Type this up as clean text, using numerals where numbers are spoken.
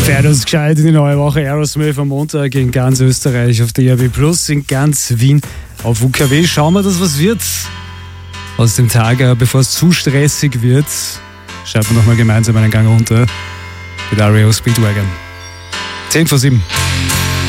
Fährt uns gescheit in die neue Woche. Aerosmith am Montag in ganz Österreich auf DAB+, in ganz Wien auf UKW. Schauen wir, dass was wird aus dem Tag, bevor es zu stressig wird. Schreiben wir nochmal gemeinsam einen Gang runter mit REO Speedwagon. 10 vor 7.